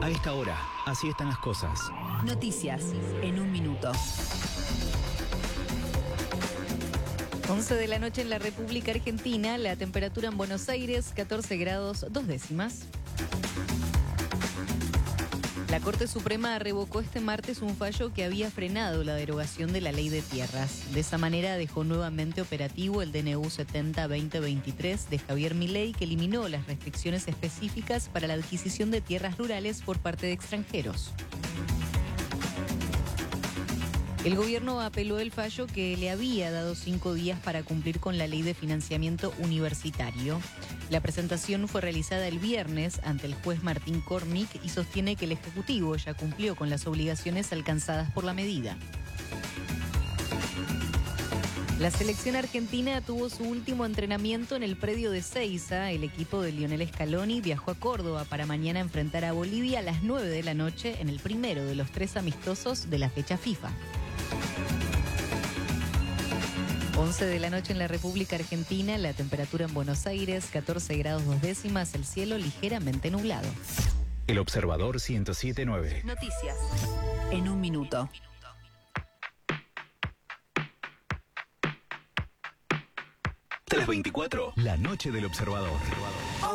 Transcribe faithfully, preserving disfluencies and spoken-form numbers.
A esta hora, así están las cosas. Noticias en un minuto. once de la noche en la República Argentina, la temperatura en Buenos Aires, catorce grados, dos décimas. La Corte Suprema revocó este martes un fallo que había frenado la derogación de la Ley de Tierras. De esa manera dejó nuevamente operativo el D N U setenta veinte veintitrés de Javier Milei, que eliminó las restricciones específicas para la adquisición de tierras rurales por parte de extranjeros. El gobierno apeló el fallo que le había dado cinco días para cumplir con la ley de financiamiento universitario. La presentación fue realizada el viernes ante el juez Martín Cormick y sostiene que el Ejecutivo ya cumplió con las obligaciones alcanzadas por la medida. La selección argentina tuvo su último entrenamiento en el predio de Seiza. El equipo de Lionel Scaloni viajó a Córdoba para mañana enfrentar a Bolivia a las nueve de la noche en el primero de los tres amistosos de la fecha FIFA. once de la noche en la República Argentina, la temperatura en Buenos Aires, catorce grados dos décimas, el cielo ligeramente nublado. El Observador ciento siete punto nueve. Noticias en un minuto. Hasta las veinticuatro, la noche del Observador.